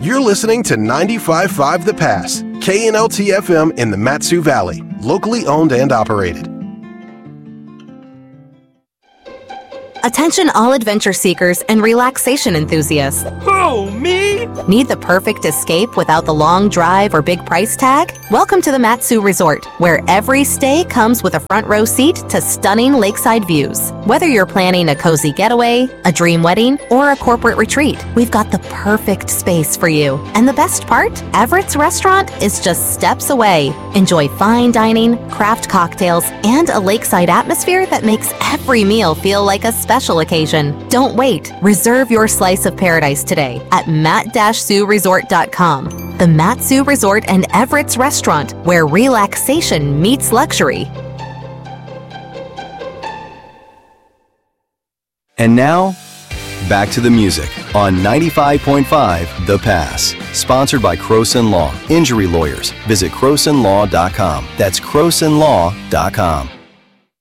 You're listening to 95.5 The Pass, KNLT FM in the Mat-Su Valley, locally owned and operated. Attention all adventure seekers and relaxation enthusiasts. Who, me? Need the perfect escape without the long drive or big price tag? Welcome to the Mat-Su Resort, where every stay comes with a front row seat to stunning lakeside views. Whether you're planning a cozy getaway, a dream wedding, or a corporate retreat, we've got the perfect space for you. And the best part? Everett's Restaurant is just steps away. Enjoy fine dining, craft cocktails, and a lakeside atmosphere that makes every meal feel like a special occasion. Don't wait. Reserve your slice of paradise today at mat-suresort.com. The Mat-Su Resort and Everett's Restaurant, where relaxation meets luxury. And now, back to the music on 95.5 The Pass. Sponsored by Croson Law. Injury lawyers. Visit crosonlaw.com. That's crosonlaw.com.